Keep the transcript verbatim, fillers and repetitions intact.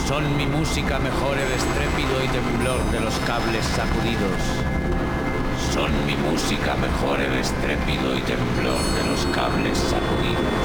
Son mi música mejor el estrépito y temblor de los cables sacudidos. Son mi música mejor el estrépito y temblor de los cables sacudidos.